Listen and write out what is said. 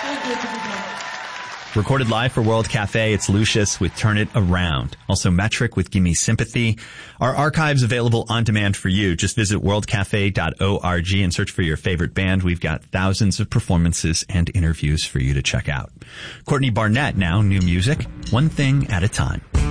Recorded live for World Cafe, it's Lucius with Turn It Around. Also Metric with Gimme Sympathy. Our archive's available on demand for you. Just visit worldcafe.org and search for your favorite band. We've got thousands of performances and interviews for you to check out. Courtney Barnett now, new music, One Thing at a Time.